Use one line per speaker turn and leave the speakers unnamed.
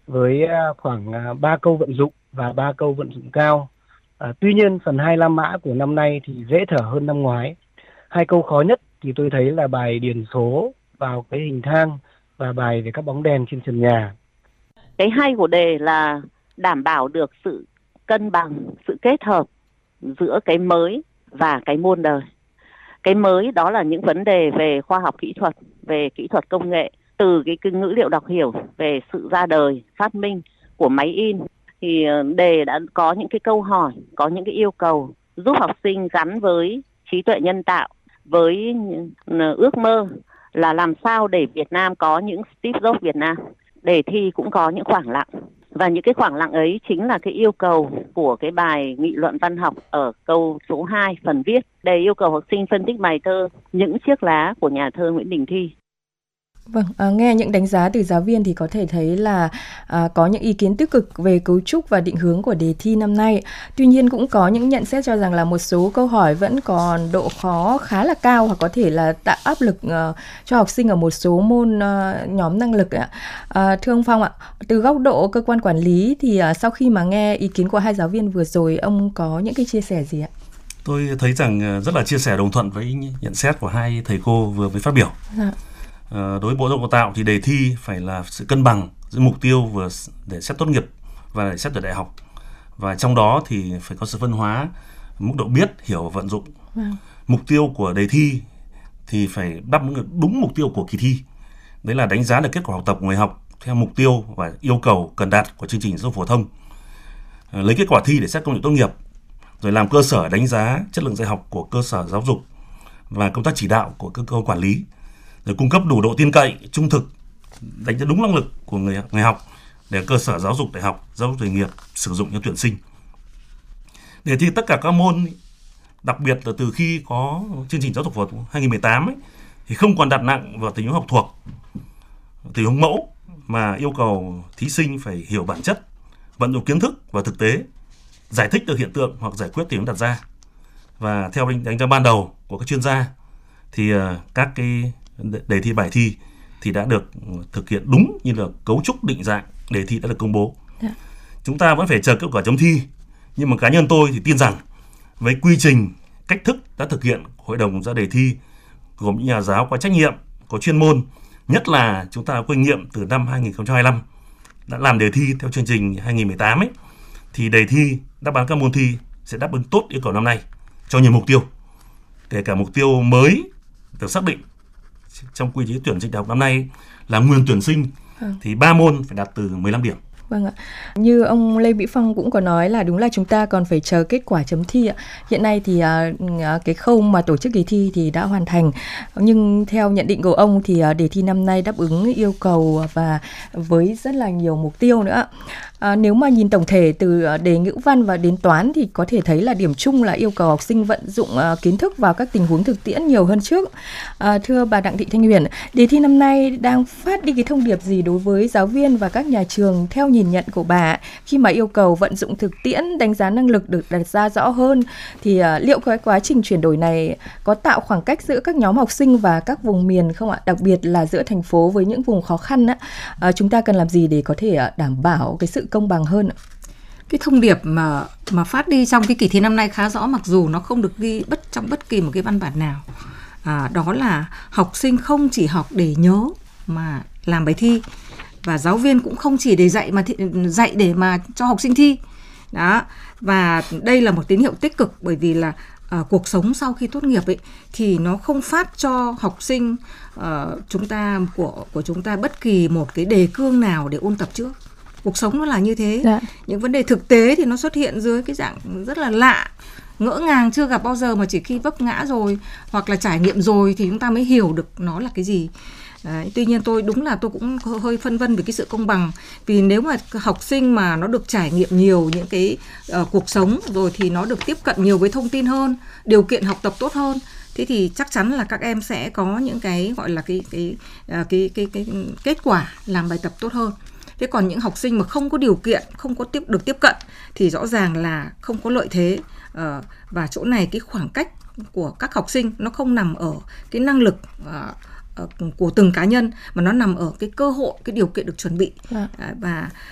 với khoảng 3 câu vận dụng và 3 câu vận dụng cao. Tuy nhiên phần 25 mã của năm nay thì dễ thở hơn năm ngoái. Hai câu khó nhất thì tôi thấy là bài điền số vào cái hình thang và bài về các bóng đèn trên trần nhà.
Cái hay của đề là đảm bảo được sự cân bằng, sự kết hợp giữa cái mới và cái muôn đời. Cái mới đó là những vấn đề về khoa học kỹ thuật, về kỹ thuật công nghệ, từ cái ngữ liệu đọc hiểu, về sự ra đời, phát minh của máy in. Thì đề đã có những cái câu hỏi, có những cái yêu cầu giúp học sinh gắn với trí tuệ nhân tạo, với ước mơ là làm sao để Việt Nam có những Steve Jobs Việt Nam. Đề thi cũng có những khoảng lặng, và những cái khoảng lặng ấy chính là cái yêu cầu của cái bài nghị luận văn học ở câu số 2 phần viết. Đề yêu cầu học sinh phân tích bài thơ Những chiếc lá của nhà thơ Nguyễn Đình Thi.
Vâng, nghe những đánh giá từ giáo viên thì có thể thấy là có những ý kiến tích cực về cấu trúc và định hướng của đề thi năm nay. Tuy nhiên cũng có những nhận xét cho rằng là một số câu hỏi vẫn còn độ khó khá là cao, hoặc có thể là tạo áp lực cho học sinh ở một số môn nhóm năng lực ạ. Thưa ông Phong ạ, từ góc độ cơ quan quản lý thì sau khi mà nghe ý kiến của hai giáo viên vừa rồi, ông có những cái chia sẻ gì ạ?
Tôi thấy rằng rất là chia sẻ đồng thuận với nhận xét của hai thầy cô vừa mới phát biểu.
Dạ.
Đối với Bộ Giáo dục Đào tạo thì đề thi phải là sự cân bằng giữa mục tiêu vừa để xét tốt nghiệp và để xét tuyển đại học, và trong đó thì phải có sự phân hóa mức độ biết, hiểu và vận dụng. Mục tiêu của đề thi thì phải đáp ứng đúng mục tiêu của kỳ thi, đấy là đánh giá được kết quả học tập của người học theo mục tiêu và yêu cầu cần đạt của chương trình giáo dục phổ thông, lấy kết quả thi để xét công nhận tốt nghiệp, rồi làm cơ sở đánh giá chất lượng dạy học của cơ sở giáo dục và công tác chỉ đạo của cơ quan quản lý, rồi cung cấp đủ độ tin cậy, trung thực, đánh giá đúng năng lực của người học để cơ sở giáo dục đại học, giáo dục nghề nghiệp sử dụng cho tuyển sinh. Đề thi tất cả các môn, đặc biệt là từ khi có chương trình giáo dục phổ thông 2018 ấy, thì không còn đặt nặng vào tình huống học thuộc, tình huống mẫu, mà yêu cầu thí sinh phải hiểu bản chất, vận dụng kiến thức và thực tế, giải thích được hiện tượng hoặc giải quyết tình huống đặt ra. Và theo đánh giá ban đầu của các chuyên gia thì các cái đề thi, bài thi thì đã được thực hiện đúng như là cấu trúc định dạng đề thi đã được công bố. Chúng ta vẫn phải chờ kết quả chấm thi, nhưng mà cá nhân tôi thì tin rằng với quy trình, cách thức đã thực hiện của Hội đồng ra đề thi, gồm những nhà giáo có trách nhiệm, có chuyên môn, nhất là chúng ta có kinh nghiệm từ năm 2025 đã làm đề thi theo chương trình 2018 ấy, thì đề thi đáp án các môn thi sẽ đáp ứng tốt yêu cầu năm nay cho nhiều mục tiêu, kể cả mục tiêu mới được xác định trong quy chế tuyển sinh đại học năm nay là nguyên tuyển sinh thì 3 môn phải đạt từ 15 điểm.
Vâng ạ. Như ông Lê Mỹ Phong cũng có nói là đúng là chúng ta còn phải chờ kết quả chấm thi ạ. Hiện nay thì cái khâu mà tổ chức kỳ thi thì đã hoàn thành. Nhưng theo nhận định của ông thì đề thi năm nay đáp ứng yêu cầu và với rất là nhiều mục tiêu nữa. Nếu mà nhìn tổng thể từ đề ngữ văn và đến toán thì có thể thấy là điểm chung là yêu cầu học sinh vận dụng kiến thức vào các tình huống thực tiễn nhiều hơn trước. Thưa bà Đặng Thị Thanh Huyền, đề thi năm nay đang phát đi cái thông điệp gì đối với giáo viên và các nhà trường theo nhìn nhận của bà, khi mà yêu cầu vận dụng thực tiễn, đánh giá năng lực được đặt ra rõ hơn, thì liệu cái quá trình chuyển đổi này có tạo khoảng cách giữa các nhóm học sinh và các vùng miền không ạ? Đặc biệt là giữa thành phố với những vùng khó khăn á, chúng ta cần làm gì để có thể đảm bảo cái sự công bằng hơn ạ?
Cái thông điệp mà phát đi trong cái kỳ thi năm nay khá rõ, mặc dù nó không được ghi trong bất kỳ một cái văn bản nào. Đó là học sinh không chỉ học để nhớ mà làm bài thi, và giáo viên cũng không chỉ để dạy để mà cho học sinh thi. Đó. Và đây là một tín hiệu tích cực, bởi vì là cuộc sống sau khi tốt nghiệp ấy thì nó không phát cho học sinh của chúng ta bất kỳ một cái đề cương nào để ôn tập trước. Cuộc sống nó là như thế. Dạ. Những vấn đề thực tế thì nó xuất hiện dưới cái dạng rất là lạ, ngỡ ngàng, chưa gặp bao giờ, mà chỉ khi vấp ngã rồi hoặc là trải nghiệm rồi thì chúng ta mới hiểu được nó là cái gì. Đấy. Tuy nhiên tôi cũng hơi phân vân về cái sự công bằng, vì nếu mà học sinh mà nó được trải nghiệm nhiều những cái cuộc sống rồi thì nó được tiếp cận nhiều với thông tin hơn, điều kiện học tập tốt hơn, thế thì chắc chắn là các em sẽ có những cái gọi là cái kết quả làm bài tập tốt hơn. Thế còn những học sinh mà không có điều kiện, không có được tiếp cận thì rõ ràng là không có lợi thế. Và chỗ này cái khoảng cách của các học sinh nó không nằm ở cái năng lực của từng cá nhân, mà nó nằm ở cái cơ hội, cái điều kiện được chuẩn bị. Và